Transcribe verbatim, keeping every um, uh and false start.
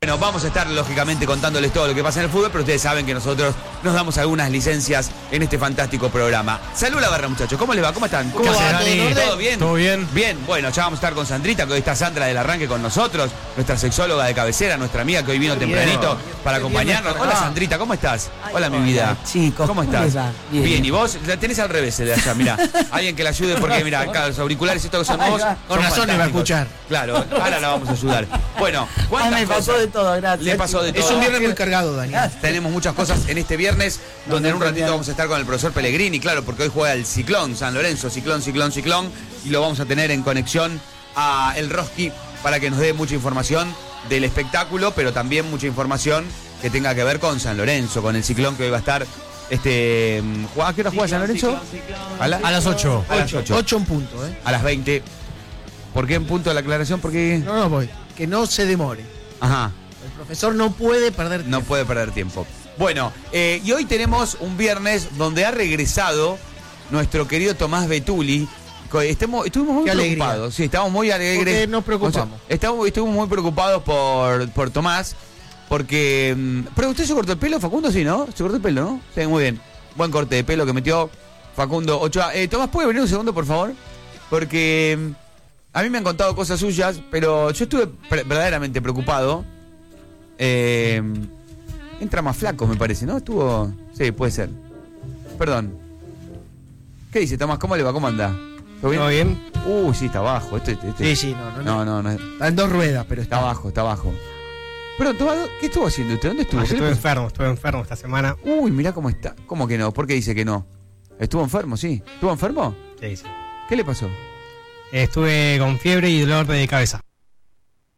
bueno, vamos a estar lógicamente contándoles todo lo que pasa en el fútbol, pero ustedes saben que nosotros nos damos algunas licencias en este fantástico programa. Salud la barra, muchachos. ¿Cómo les va? ¿Cómo están? ¿Cómo va, Dani? ¿Todo bien? ¿Todo bien? Bien, bueno, ya vamos a estar con Sandrita, que hoy está Sandra del Arranque con nosotros, nuestra sexóloga de cabecera, nuestra amiga que hoy vino tempranito para acompañarnos. Hola Sandrita, ¿cómo estás? Hola mi vida. Chicos, ¿cómo estás? Bien. Bien, y vos la tenés al revés el de allá, mirá. Alguien que la ayude porque, mirá, acá los auriculares estos que son vos. Con razón le va a escuchar. Claro, ahora la vamos a ayudar. Bueno, Ay, me pasó de todo, gracias. Le pasó de todo. Es un viernes muy cargado, Dani. Tenemos muchas cosas en este viernes, donde en un ratito vamos a estar con el profesor Pellegrini, claro, porque hoy juega el Ciclón San Lorenzo, Ciclón, Ciclón, Ciclón, y lo vamos a tener en conexión a El Roski para que nos dé mucha información del espectáculo, pero también mucha información que tenga que ver con San Lorenzo, con el Ciclón que hoy va a estar. Este, ¿a qué hora juega San Lorenzo? A, la, a las ocho. A las ocho. ocho en punto, ¿eh? A las veinte. ¿Por qué en punto de la aclaración? Porque... No, no voy. Que no se demore. Ajá. El profesor no puede perder tiempo. No puede perder tiempo. Bueno, eh, y hoy tenemos un viernes donde ha regresado nuestro querido Tomás Betuli. Estemos, estuvimos muy Qué preocupados. alegría. Sí, estamos muy alegres. Porque nos preocupamos. Estamos, estuvimos muy preocupados por, por Tomás. Porque. Pero usted se cortó el pelo, Facundo, sí, ¿no? Se cortó el pelo, ¿no? Sí, muy bien. Buen corte de pelo que metió Facundo Ochoa. Eh, Tomás, ¿puede venir un segundo, por favor? Porque a mí me han contado cosas suyas, pero yo estuve pre- verdaderamente preocupado. Eh, entra más flaco, me parece, ¿no? Estuvo... Sí, puede ser. Perdón. ¿Qué dice, Tomás? ¿Cómo le va? ¿Cómo anda? ¿Todo bien? ¿Todo bien? Uy, sí, está abajo. Este, este, este. Sí, sí, no, no. No, no, no. Está en dos ruedas, pero Está está. abajo, está abajo. Pero, Tomás, ¿qué estuvo haciendo usted? ¿Dónde estuvo? Ah, ¿Qué le estuve pasó? enfermo, estuve enfermo esta semana. Uy, mirá cómo está. ¿Cómo que no? ¿Por qué dice que no? ¿Estuvo enfermo? Sí. ¿Estuvo enfermo? Sí, sí. ¿Qué le pasó? Estuve con fiebre y dolor de cabeza.